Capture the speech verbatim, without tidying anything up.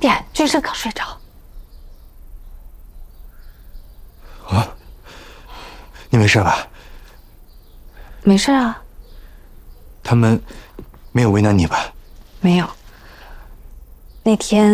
点，君生刚睡着。 啊，你没事吧？ 没事啊。 他们没有为难你吧？ 没有。那天。